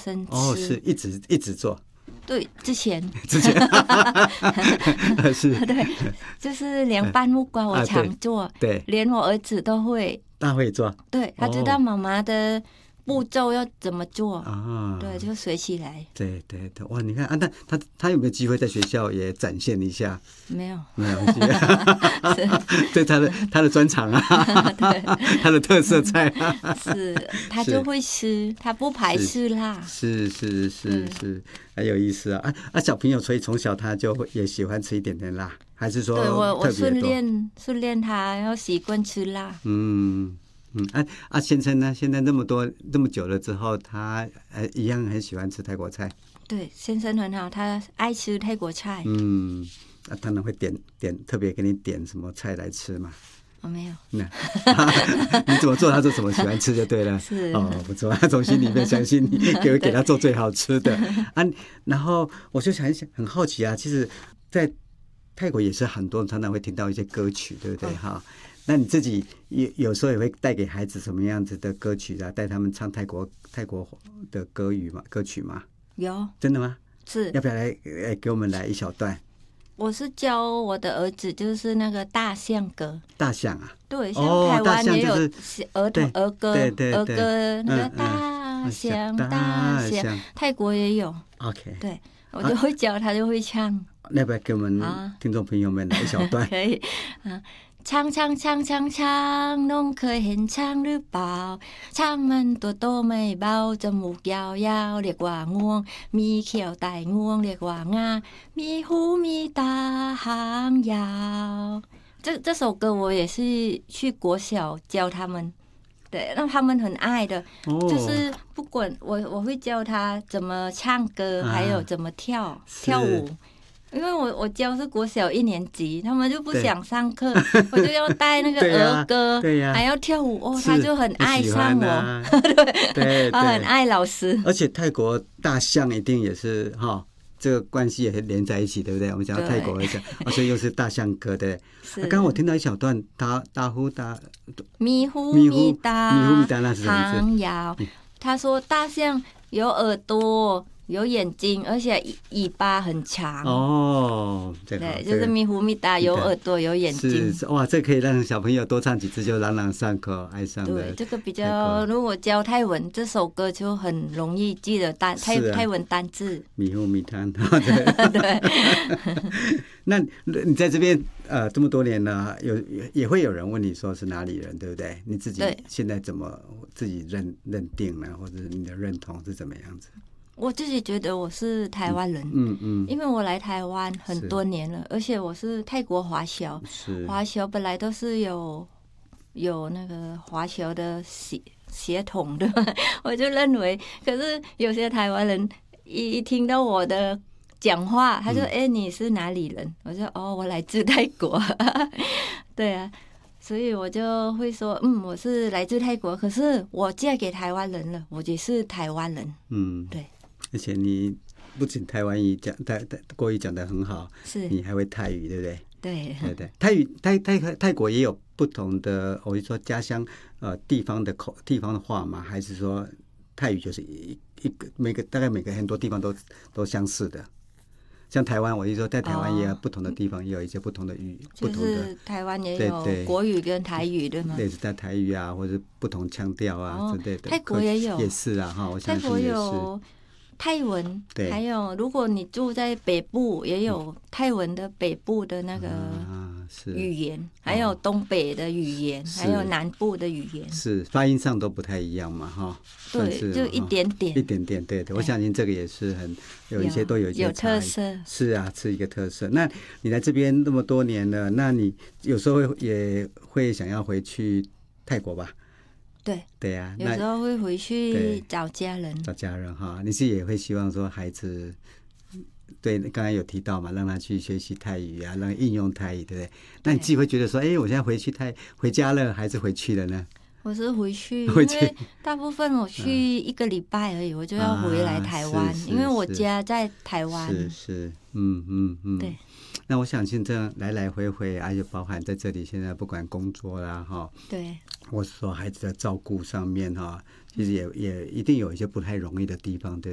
生吃。 哦，是一直做。 对，之前是， 对，就是凉拌木瓜我常做， 对， 连我儿子都会， 大会做， 对，他知道妈妈的步骤要怎么做啊， 对，就学起来。 对对对，哇，你看啊，那他有没有机会在学校也展现一下？ 没有， 没有，这他的专长啊，他的特色菜啊， 是他就会吃，他不排斥辣， 是，很有意思啊！小朋友所以从小他就也喜欢吃一点点辣，还是说对我顺练他要习惯吃辣。 先生呢？现在那么久了之后，他一样很喜欢吃泰国菜。 对，先生很好，他爱吃泰国菜。 当然会特别给你点什么菜来吃嘛。 我没有。 你怎么做他就怎么喜欢吃就对了。 是不错，他从心里面相信你，给他做最好吃的然后我就很好奇啊，其实，在泰国也是很多人常常会听到一些歌曲，对不对？那你自己有时候也会带给孩子什么样子的歌曲啊？带他们唱泰国的歌曲吗？ 有， 真的吗？ 是， 要不要来给我们来一小段？ 我是教我的儿子，就是那个大象歌。 大象啊， 对，像台湾也有儿歌，儿歌那个大象，泰国也有。 OK， 对，我就会教他，就会唱。 要不要给我们听众朋友们来一小段？ 可以啊。唱唱唱唱唱，侬เคยเห็นช้างหรือเปล่าช้างมันตัวโตไม่เบาจมูกยาวๆเรียกว่างวงมีเขียวไต่งวงเรียกว่างามีหูมีตาหางยาว这首歌我也是去国小教他们，对，让他们很爱的，就是不管我会教他怎么唱歌，还有怎么跳舞。因为我教是国小1年级，他们就不想上课，我就要带那个儿歌，还要跳舞他就很爱上我，对，他很爱老师。 而且泰国大象一定也是这个关系也连在一起，对不对？我们讲到泰国来讲，所以又是大象歌的。刚刚我听到一小段， 咪呼咪哒， 那是什么意思？ 他说大象有耳朵。有眼睛，而且尾巴很长。对，就是咪呼咪哒，有耳朵，有眼睛。 是哇，这可以让小朋友多唱几次，就朗朗上口，爱上的。 对，这个比较，如果教泰文，这首歌就很容易记得泰文单字。 咪呼咪哒，对。那你在这边这么多年了，也会有人问你说是哪里人，对不对？你自己现在怎么自己认定呢？或者你的认同是怎么样子？ 我自己觉得我是台湾人，因为我来台湾很多年了，而且我是泰国华侨，华侨本来都是有那个华侨的血统的，我就认为，可是有些台湾人一听到我的讲话，他就你是哪里人？我就我来自泰国，对啊。所以我就会说，我是来自泰国，可是我嫁给台湾人了，我也是台湾人，对。 而且你不仅台湾语讲国语讲得很好， 是你还会泰语，对不对？ 对， 泰语泰国也有不同的，我就说家乡地方的话嘛，还是说泰语就是大概每个很多地方都相似的。像台湾，我就说在台湾也有不同的地方，也有一些不同的语， 就是台湾也有国语跟台语，对吗？ 对，是在台语啊，或者不同腔调啊之类的。 泰国也有， 也是啊，我相信也是。泰国有泰文，还有如果你住在北部，也有泰文的北部的那个语言，还有东北的语言，还有南部的语言， 是发音上都不太一样嘛， 对，就一点点， 对，我相信这个也是有一些都有一些特色， 是啊，是一个特色。那你来这边那么多年了，那你有时候也会想要回去泰国吧？对呀， 有时候会回去找家人你是也会希望说孩子，对，刚才有提到嘛，让他去学习泰语啊，让他应用泰语，对不对？那你自己会觉得说，我现在回家了，还是回去了呢？ 我是回去，因为大部分我去1个礼拜而已，我就要回来台湾，因为我家在台湾。 是， 对。 那我想现在来来回回，而且包含在这里，现在不管工作啦， 对， 或是说孩子的照顾上面，其实也一定有一些不太容易的地方，对。